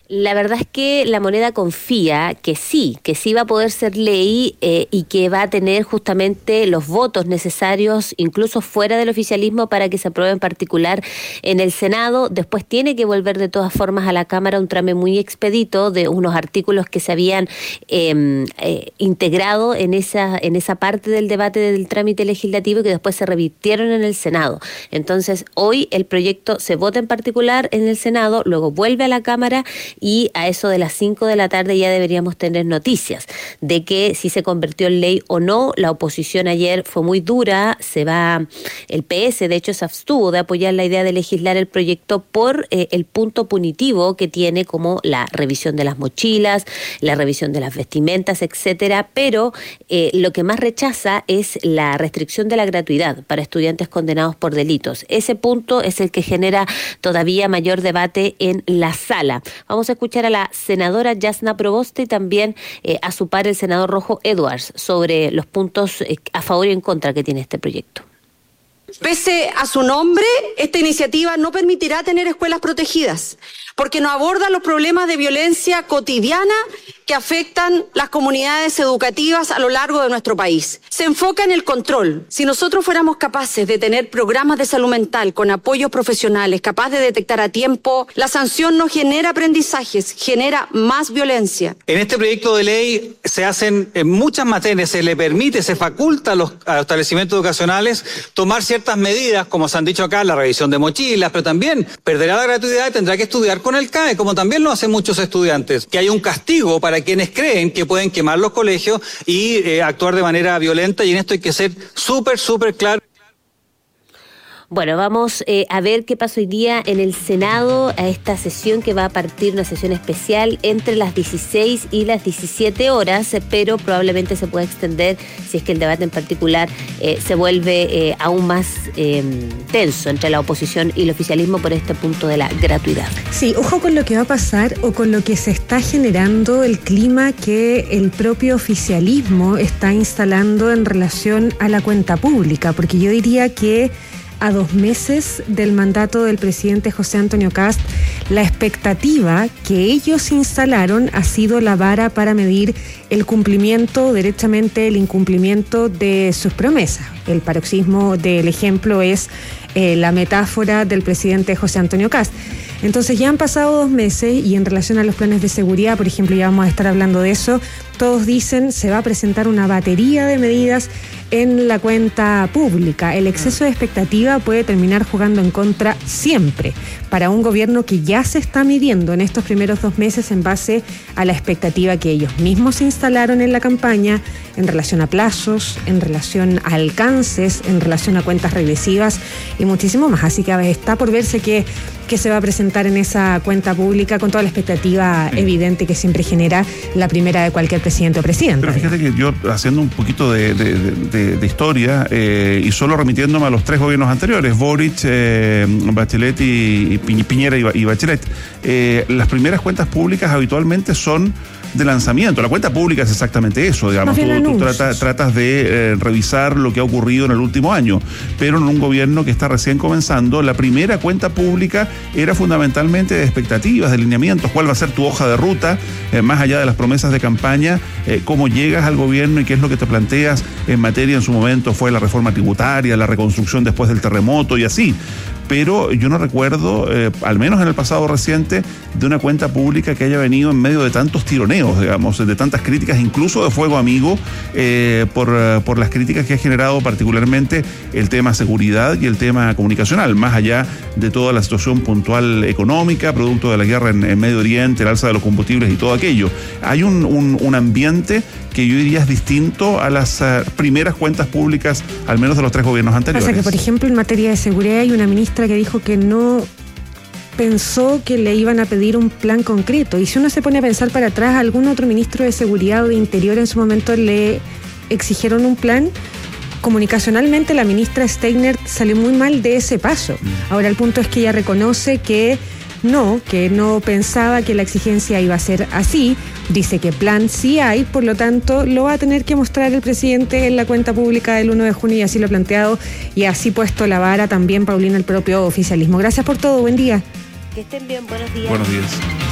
La verdad es que La Moneda confía que sí va a poder ser ley y que va a tener justamente los votos necesarios, incluso fuera del oficialismo, para que se apruebe en particular en el Senado. Después tiene que volver de todas formas a la Cámara un trámite muy expedito de unos artículos que se habían integrado en esa parte del debate del trámite legislativo y que después se revirtieron en el Senado. Entonces, hoy el proyecto se vota en particular en el Senado, luego vuelve a la Cámara y a eso de las 5 de la tarde ya deberíamos tener noticias de que si se convirtió en ley o no. La oposición ayer fue muy dura, el PS de hecho se abstuvo de apoyar la idea de legislar el proyecto por el punto punitivo que tiene, como la revisión de las mochilas, la revisión de las vestimentas, etcétera, pero lo que más rechaza es la restricción de la gratuidad para estudiantes condenados por delitos. Ese punto es el que genera todavía mayor debate en la sala. Vamos a escuchar a la senadora Jasna Proboste y también a su par el senador Rojo Edwards sobre los puntos a favor y en contra que tiene este proyecto. Pese a su nombre, esta iniciativa no permitirá tener escuelas protegidas, porque no aborda los problemas de violencia cotidiana que afectan las comunidades educativas a lo largo de nuestro país. Se enfoca en el control. Si nosotros fuéramos capaces de tener programas de salud mental con apoyos profesionales, capaz de detectar a tiempo, la sanción no genera aprendizajes, genera más violencia. En este proyecto de ley se hacen en muchas materias, se faculta a los establecimientos educacionales tomar ciertas medidas, como se han dicho acá, la revisión de mochilas, pero también perderá la gratuidad y tendrá que estudiar con el CAE, como también lo hacen muchos estudiantes. Que haya un castigo para quienes creen que pueden quemar los colegios y actuar de manera violenta, y en esto hay que ser súper claro. Bueno, vamos a ver qué pasa hoy día en el Senado, a esta sesión que va a partir, una sesión especial entre las 16 y las 17 horas, pero probablemente se pueda extender si es que el debate en particular se vuelve aún más tenso entre la oposición y el oficialismo por este punto de la gratuidad. Sí, ojo con lo que va a pasar o con lo que se está generando, el clima que el propio oficialismo está instalando en relación a la cuenta pública, porque yo diría que a 2 meses del mandato del presidente José Antonio Kast, la expectativa que ellos instalaron ha sido la vara para medir el cumplimiento, derechamente el incumplimiento de sus promesas. El paroxismo del ejemplo es la metáfora del presidente José Antonio Kast. Entonces ya han pasado 2 meses y en relación a los planes de seguridad, por ejemplo, ya vamos a estar hablando de eso, todos dicen se va a presentar una batería de medidas en la cuenta pública. El exceso de expectativa puede terminar jugando en contra siempre para un gobierno que ya se está midiendo en estos primeros 2 meses en base a la expectativa que ellos mismos instalaron en la campaña en relación a plazos, en relación a alcances, en relación a cuentas regresivas y muchísimo más. Así que está por verse qué se va a presentar en esa cuenta pública con toda la expectativa evidente que siempre genera la primera de cualquier presidente o presidenta. Pero fíjate que yo, haciendo un poquito de historia y solo remitiéndome a los 3 gobiernos anteriores, Boric, Bachelet y Piñera y Bachelet, las primeras cuentas públicas habitualmente son de lanzamiento. La cuenta pública es exactamente eso, digamos. Tú tratas de revisar lo que ha ocurrido en el último año, pero en un gobierno que está recién comenzando, la primera cuenta pública era fundamentalmente de expectativas, de lineamientos, cuál va a ser tu hoja de ruta, más allá de las promesas de campaña, cómo llegas al gobierno y qué es lo que te planteas en materia. En su momento fue la reforma tributaria, la reconstrucción después del terremoto y así. Pero yo no recuerdo, al menos en el pasado reciente, de una cuenta pública que haya venido en medio de tantos tironeos, digamos, de tantas críticas, incluso de fuego amigo, por las críticas que ha generado particularmente el tema seguridad y el tema comunicacional, más allá de toda la situación puntual económica, producto de la guerra en Medio Oriente, el alza de los combustibles y todo aquello. Hay un ambiente que yo diría es distinto a las primeras cuentas públicas, al menos de los 3 gobiernos anteriores. Pasa que, por ejemplo, en materia de seguridad hay una ministra que dijo que no pensó que le iban a pedir un plan concreto. Y si uno se pone a pensar para atrás, algún otro ministro de Seguridad o de Interior en su momento le exigieron un plan. Comunicacionalmente la ministra Steiner salió muy mal de ese paso. Ahora el punto es que ella reconoce que no pensaba que la exigencia iba a ser así. Dice que plan sí hay, por lo tanto lo va a tener que mostrar el presidente en la cuenta pública del 1 de junio y así lo ha planteado y así puesto la vara también, Paulina, el propio oficialismo. Gracias por todo, buen día. Que estén bien, buenos días. Buenos días.